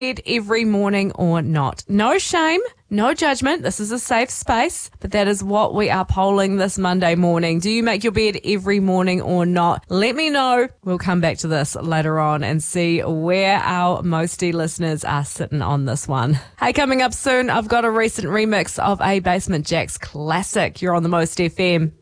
every morning or not? No shame, no judgment. This is a safe space, but that is what we are polling this Monday morning. Do you make your bed every morning or not? Let me know. We'll come back to this later on and see where our Mosty listeners are sitting on this one. Hey, coming up soon, I've got a recent remix of a Basement Jaxx classic. You're on the Most FM.